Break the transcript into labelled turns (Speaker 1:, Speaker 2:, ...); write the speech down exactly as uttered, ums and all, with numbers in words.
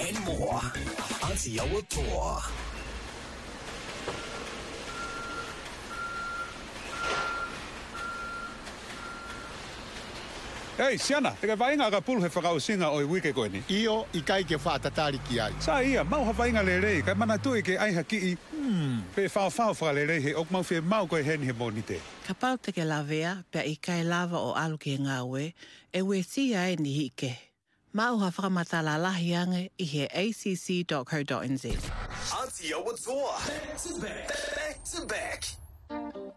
Speaker 1: more. Auntie, yo, what for?
Speaker 2: Ei, Siana, teka vainga ka pulhe whakausinga o i wike koe ni.
Speaker 3: Io i kai ke whaatatari ki ai.
Speaker 2: Sa ia, mau ha vainga le rei, kai mana tui ke aiha ki i. Hmm, pe whao whao whaka le rei he ok mau whi mau koe hen he monite.
Speaker 4: Ka pau te ke lawea, pe i kai lava o alu ke ngā ue, e we si ai ni hike. Mau ha whakamatala lahi ange i he a c c dot co dot n z.
Speaker 1: Auntie, yo, what's for? Back to back. Back to back.